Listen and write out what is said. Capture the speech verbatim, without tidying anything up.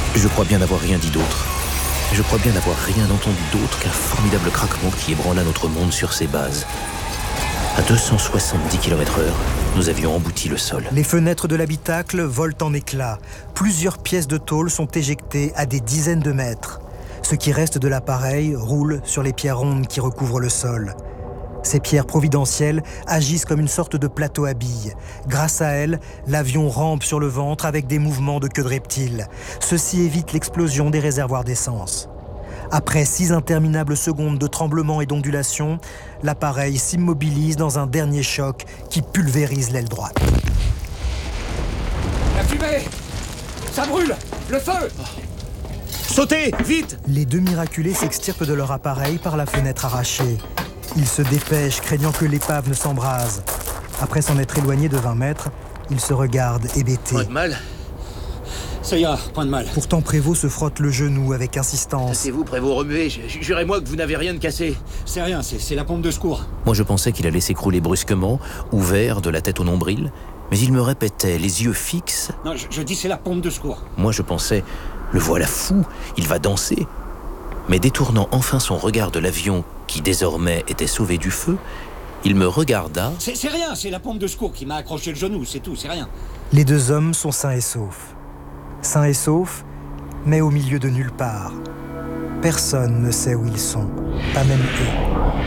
Je crois bien n'avoir rien dit d'autre. Je crois bien n'avoir rien entendu d'autre qu'un formidable craquement qui ébranla notre monde sur ses bases. À deux cent soixante-dix kilomètres heure, nous avions embouti le sol. Les fenêtres de l'habitacle volent en éclats. Plusieurs pièces de tôle sont éjectées à des dizaines de mètres. Ce qui reste de l'appareil roule sur les pierres rondes qui recouvrent le sol. Ces pierres providentielles agissent comme une sorte de plateau à billes. Grâce à elles, l'avion rampe sur le ventre avec des mouvements de queue de reptile. Ceci évite l'explosion des réservoirs d'essence. Après six interminables secondes de tremblements et d'ondulations, l'appareil s'immobilise dans un dernier choc qui pulvérise l'aile droite. La fumée! Ça brûle! Le feu! Sautez! Vite! Les deux miraculés s'extirpent de leur appareil par la fenêtre arrachée. Ils se dépêchent, craignant que l'épave ne s'embrase. Après s'en être éloignés de vingt mètres, ils se regardent hébétés. Point de mal? Ça ira, point de mal. Pourtant, Prévost se frotte le genou avec insistance. C'est vous, Prévost, remuez. Jurez-moi que vous n'avez rien de cassé. C'est rien, c'est la pompe de secours. Moi, je pensais qu'il allait s'écrouler brusquement, ouvert de la tête au nombril, mais il me répétait, les yeux fixes. Non, je, je dis c'est la pompe de secours. Moi, je pensais, le voilà fou, il va danser. Mais détournant enfin son regard de l'avion, qui désormais était sauvé du feu, il me regarda. C'est rien, c'est la pompe de secours qui m'a accroché le genou, c'est tout, c'est rien. Les deux hommes sont sains et saufs. Sains et saufs, mais au milieu de nulle part. Personne ne sait où ils sont, pas même eux.